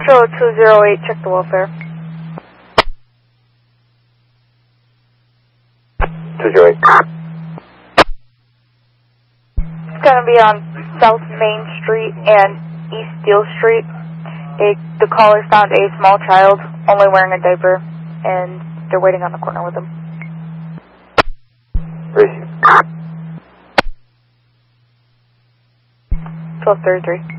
Central 208, check the welfare. 208. It's going to be on South Main Street and East Steel Street. The caller found a small child only wearing a diaper, and they're waiting on the corner with him. Receive. 1233.